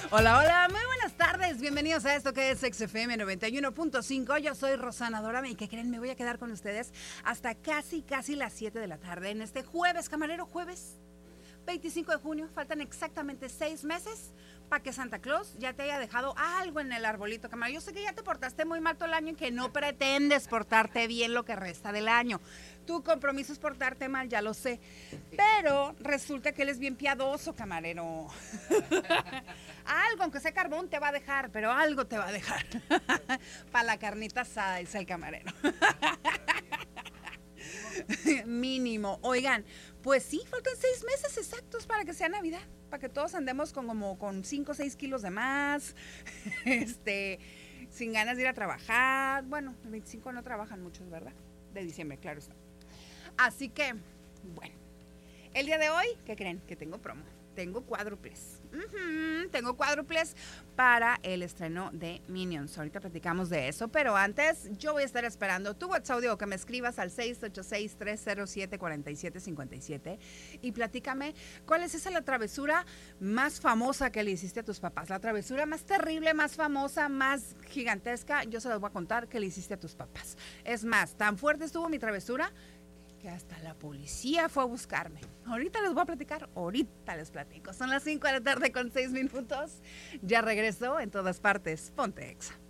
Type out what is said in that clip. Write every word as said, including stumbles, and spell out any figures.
Hola, hola, muy buenas tardes. Bienvenidos a esto que es X F M noventa y uno punto cinco. Yo soy Rosana Dorame y que creen, me voy a quedar con ustedes hasta casi, casi las siete de la tarde en este jueves, camarero, jueves veinticinco de junio. Faltan exactamente seis meses para que Santa Claus ya te haya dejado algo en el arbolito, camarero. Yo sé que ya te portaste muy mal todo el año y que no pretendes portarte bien lo que resta del año. Tu compromiso es portarte mal, ya lo sé. Pero resulta que él es bien piadoso, camarero. Algo, aunque sea carbón, te va a dejar, pero algo te va a dejar. Para la carnita asada, dice el camarero. Mínimo. Oigan, pues sí, faltan seis meses exactos para que sea Navidad, para que todos andemos con como con cinco o seis kilos de más, este, sin ganas de ir a trabajar. Bueno, el veinticinco no trabajan muchos, ¿verdad? De diciembre, claro está. Así que, bueno, el día de hoy, ¿qué creen? Que tengo promo. Tengo cuádruples. Uh-huh, tengo cuádruples para el estreno de Minions. Ahorita platicamos de eso, pero antes yo voy a estar esperando tu WhatsApp audio que me escribas al seis ocho seis, tres cero siete, cuatro siete cinco siete y platícame cuál es esa la travesura más famosa que le hiciste a tus papás. La travesura más terrible, más famosa, más gigantesca. Yo se las voy a contar que le hiciste a tus papás. Es más, tan fuerte estuvo mi travesura que hasta la policía fue a buscarme. Ahorita les voy a platicar, ahorita les platico. Son las cinco de la tarde con seis minutos. Ya regresó en todas partes. Ponte Exa.